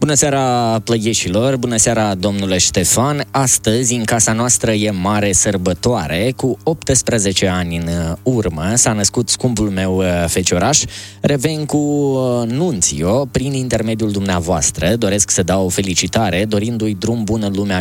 Bună seara, plăieșilor! Bună seara, domnule Ștefan! Astăzi, în casa noastră, e mare sărbătoare. Cu 18 ani în urmă s-a născut scumpul meu fecioraș. Revin cu Nunțio prin intermediul dumneavoastră. Doresc să dau o felicitare, dorindu-i drum bun în lumea